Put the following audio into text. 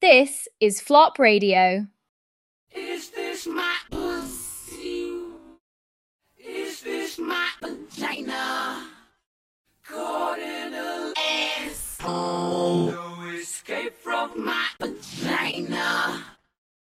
This is Flop Radio. Is this my pussy? Is this my vagina? Caught in a asshole. No escape from my